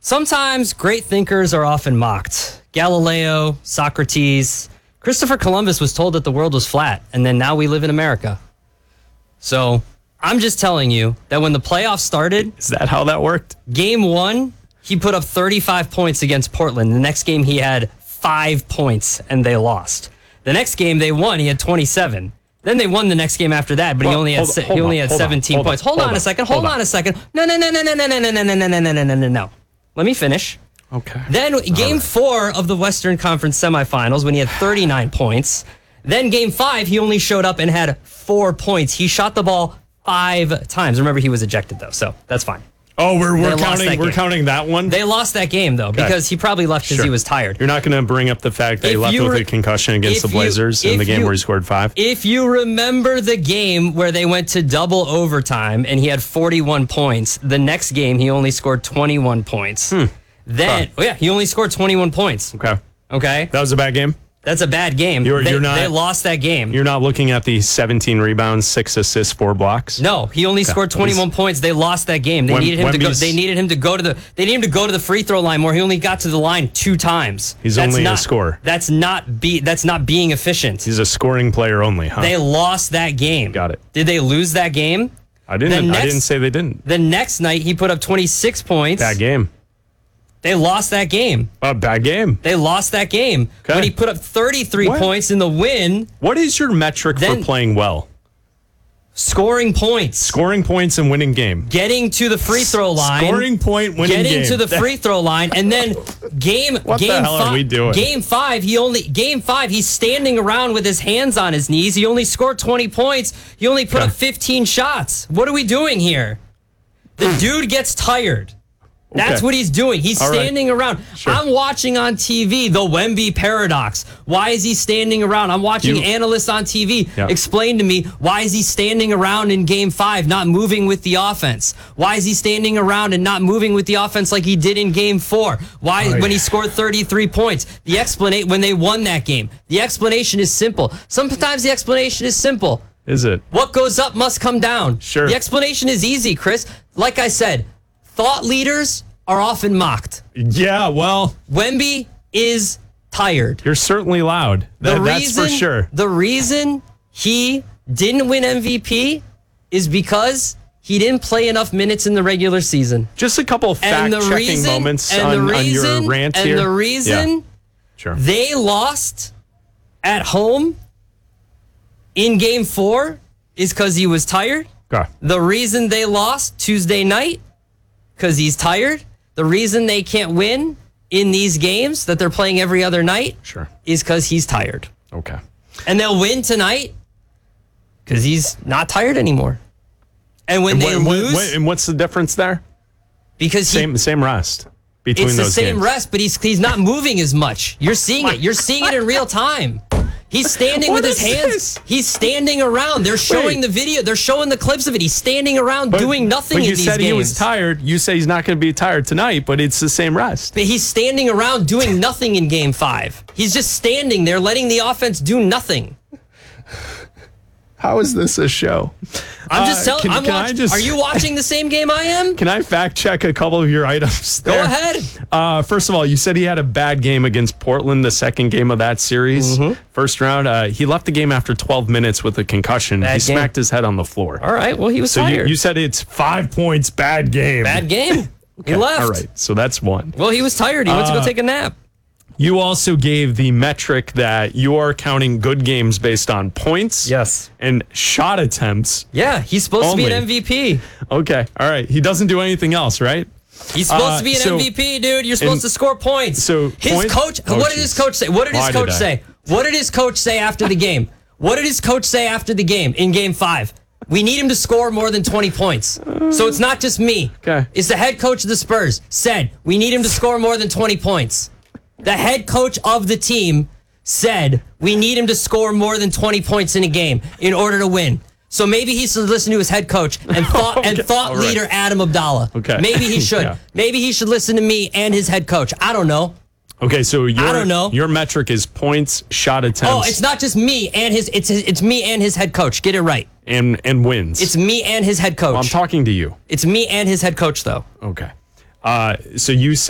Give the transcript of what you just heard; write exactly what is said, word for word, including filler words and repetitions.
Sometimes great thinkers are often mocked. Galileo, Socrates, Christopher Columbus was told that the world was flat, and then now we live in America. So I'm just telling you that when the playoffs started... Is that how that worked? Game one, he put up thirty-five points against Portland. The next game, he had five points, and they lost. The next game they won, he had twenty-seven. Then they won the next game after that, but well, he only had hold, hold he only on, had seventeen on, points. Hold, hold on, on a second. Hold, hold on. on a second. No, no, no, no, no, no, no, no, no, no, no, no, no, no, no. Let me finish. Okay. Then game right. four of the Western Conference semifinals when he had thirty-nine points. Then game five, he only showed up and had four points. He shot the ball five times. Remember, he was ejected though, so that's fine. Oh, we're we're counting we're counting that one? They lost that game though okay. because he probably left because sure. he was tired. You're not going to bring up the fact that if he left with re- a concussion against the Blazers you, in the game you, where he scored five? If you remember the game where they went to double overtime and he had forty-one points, the next game he only scored twenty-one points. Hmm. Then, huh. oh yeah, he only scored twenty-one points. Okay. Okay. That was a bad game? That's a bad game. You're, they, you're not, they lost that game. You're not looking at the seventeen rebounds, six assists, four blocks? No, he only okay. scored twenty-one He's, points. They lost that game. They when, needed him Wemby's, to go. They needed him to go to the. They needed him to go to the free throw line more. He only got to the line two times. He's that's only not, a scorer. That's not be. That's not being efficient. He's a scoring player only. Huh? They lost that game. Got it. Did they lose that game? I didn't. Next, I didn't say they didn't. The next night he put up twenty-six points. Bad game. They lost that game. A bad game. They lost that game. Okay. When he put up thirty-three what? points in the win. What is your metric for playing well? Scoring points. Scoring points and winning game. Getting to the free throw line. Scoring point, winning getting game. Getting to the free throw line. And then game what game the hell five, are we doing? Game five, he only game five, he's standing around with his hands on his knees. He only scored twenty points. He only put okay. up fifteen shots. What are we doing here? The dude gets tired. That's okay. what he's doing. He's All standing right. around. Sure. I'm watching on T V the Wemby paradox. Why is he standing around? I'm watching you, analysts on T V yeah. explain to me why is he standing around in game five, not moving with the offense? Why is he standing around and not moving with the offense like he did in game four? Why oh, when yeah. he scored thirty-three points? The explanation when they won that game. The explanation is simple. Sometimes the explanation is simple. Is it? What goes up must come down. Sure. The explanation is easy, Chris. Like I said, thought leaders are often mocked. Yeah, well, Wemby is tired. You're certainly loud. That, the reason, that's for sure. The reason he didn't win M V P is because he didn't play enough minutes in the regular season. Just a couple fact-checking moments on, on your rant and here. And the reason yeah. sure. they lost at home in game four is because he was tired. Okay. The reason they lost Tuesday night, because he's tired. The reason they can't win in these games that they're playing every other night sure. is because he's tired. Okay. And they'll win tonight because he's not tired anymore. And when and they what, lose... what, and what's the difference there? Because he, Same same rest between those games. It's the same rest, but he's he's not moving as much. You're seeing it. You're seeing it in real time. He's standing with his hands. This? He's standing around. They're showing Wait. the video. They're showing the clips of it. He's standing around but, doing nothing but in you these said games. He was tired. You say he's not going to be tired tonight, but it's the same rest. But he's standing around doing nothing in game five. He's just standing there letting the offense do nothing. How is this a show? I'm just uh, telling. Can, I'm can watch, just, are you watching the same game I am? Can I fact check a couple of your items there? Go ahead. Uh, first of all, you said he had a bad game against Portland, the second game of that series. Mm-hmm. First round, uh, he left the game after twelve minutes with a concussion. Bad he game. smacked his head on the floor. All right. Well, he was so tired. You, you said it's five points, bad game. Bad game. Okay. He left. All right. So that's one. Well, he was tired. He went uh, to go take a nap. You also gave the metric that you are counting good games based on points. Yes. And shot attempts. Yeah, he's supposed only. to be an M V P. Okay. All right. He doesn't do anything else, right? He's supposed uh, to be an so, M V P, dude. You're supposed and, to score points. So his point? coach. Oh, what geez. did his coach say? What did his Why coach did say? What did his coach say after the game? What did his coach say after the game in game five? We need him to score more than twenty points. So it's not just me. Okay. It's the head coach of the Spurs said we need him to score more than twenty points. The head coach of the team said we need him to score more than twenty points in a game in order to win. So maybe he should listen to his head coach and thought okay. and thought right. leader Adam Abdallah. Okay. Maybe he should. yeah. Maybe he should listen to me and his head coach. I don't know. Okay, so your, I don't know. Your metric is points, shot attempts. Oh, it's not just me and his. It's his, it's me and his head coach. Get it right. And and wins. It's me and his head coach. Well, I'm talking to you. It's me and his head coach, though. Okay. Uh, so you said.